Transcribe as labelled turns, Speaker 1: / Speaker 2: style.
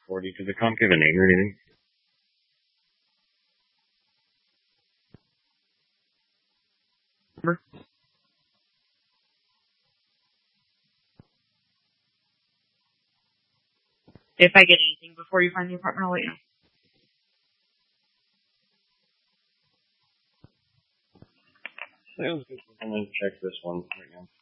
Speaker 1: 40 because I can't give a name or anything. Remember?
Speaker 2: If I get anything before you find the apartment, I'll let you know.
Speaker 1: Sounds good. I'm going to check this one right now.